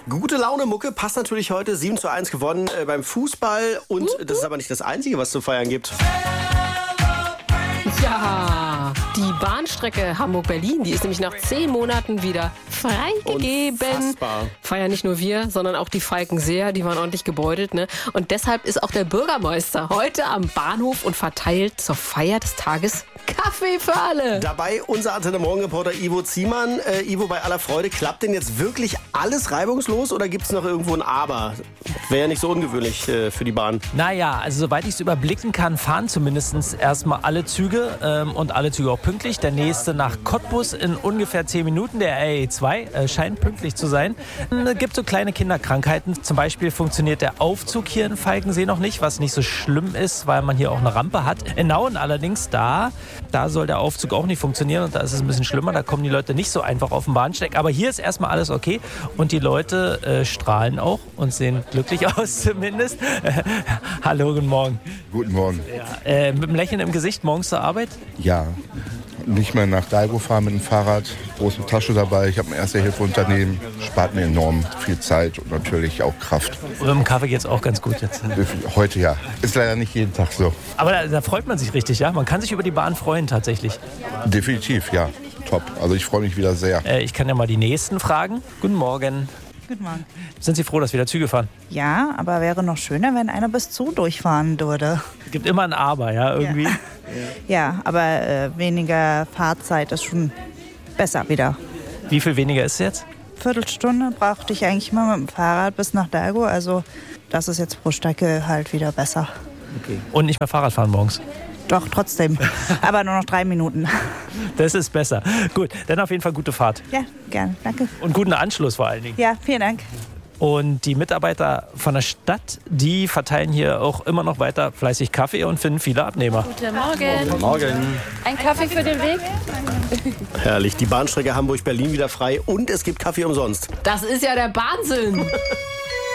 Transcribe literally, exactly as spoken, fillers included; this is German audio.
Gute Laune Mucke passt natürlich heute. sieben zu eins gewonnen äh, beim Fußball. Und uh, uh. das ist aber nicht das Einzige, was zu feiern gibt. Ja, die Bahnstrecke Hamburg-Berlin, die ist nämlich nach zehn Monaten wieder freigegeben. Unfassbar. Feiern nicht nur wir, sondern auch die Falkenseer, die waren ordentlich gebeutelt. Ne? Und deshalb ist auch der Bürgermeister heute am Bahnhof und verteilt zur Feier des Tages Kaffee für alle. Dabei unser Antenne Morgen-Reporter Ivo Ziemann. Äh, Ivo, bei aller Freude, klappt denn jetzt wirklich alles reibungslos oder gibt es noch irgendwo ein Aber? Wäre ja nicht so ungewöhnlich äh, für die Bahn. Naja, also soweit ich es überblicken kann, fahren zumindest erstmal alle Züge ähm, und alle Züge auch pünktlich. Der nächste nach Cottbus in ungefähr zehn Minuten, der R E zwei, äh, scheint pünktlich zu sein. Es gibt so kleine Kinderkrankheiten. Zum Beispiel funktioniert der Aufzug hier in Falkensee noch nicht, was nicht so schlimm ist, weil man hier auch eine Rampe hat. In Nauen allerdings, da, da soll der Aufzug auch nicht funktionieren und da ist es ein bisschen schlimmer. Da kommen die Leute nicht so einfach auf den Bahnsteig. Aber hier ist erstmal alles okay und die Leute äh, strahlen auch und sehen glücklich aus zumindest. Hallo, guten Morgen. Guten Morgen. Ja, äh, mit einem Lächeln im Gesicht morgens zur Arbeit? Ja, nicht mehr nach Dalgo fahren mit dem Fahrrad, große Tasche dabei. Ich habe ein Erste-Hilfe-Unternehmen, spart mir enorm viel Zeit und natürlich auch Kraft. Und mit dem Kaffee geht es auch ganz gut jetzt. Heute ja. Ist leider nicht jeden Tag so. Aber da, da freut man sich richtig, ja? Man kann sich über die Bahn freuen tatsächlich. Definitiv, ja. Top. Also ich freue mich wieder sehr. Äh, ich kann ja mal die Nächsten fragen. Guten Morgen. Guten Morgen. Sind Sie froh, dass wieder Züge fahren? Ja, aber wäre noch schöner, wenn einer bis zu durchfahren würde. Es gibt immer ein Aber, ja, irgendwie. Ja, ja aber äh, weniger Fahrzeit ist schon besser wieder. Wie viel weniger ist es jetzt? Viertelstunde brauchte ich eigentlich mal mit dem Fahrrad bis nach Dalgo. Also das ist jetzt pro Strecke halt wieder besser. Okay. Und nicht mehr Fahrrad fahren morgens? Doch, trotzdem. Aber nur noch drei Minuten. Das ist besser. Gut, dann auf jeden Fall gute Fahrt. Ja, gerne. Danke. Und guten Anschluss vor allen Dingen. Ja, vielen Dank. Und die Mitarbeiter von der Stadt, die verteilen hier auch immer noch weiter fleißig Kaffee und finden viele Abnehmer. Guten Morgen. Guten Morgen. Ein Kaffee für den Weg? Herrlich, die Bahnstrecke Hamburg-Berlin wieder frei und es gibt Kaffee umsonst. Das ist ja der Wahnsinn.